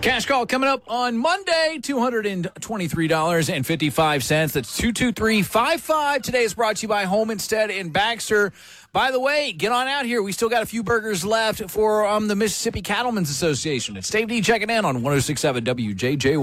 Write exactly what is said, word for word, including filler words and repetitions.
Cash call coming up on Monday, two hundred twenty-three dollars and fifty-five cents. That's two two three five five. Today is brought to you by Home Instead in Baxter. By the way, get on out here. We still got a few burgers left for um, the Mississippi Cattlemen's Association. It's Dave D checking in on one oh six point seven W J J Y.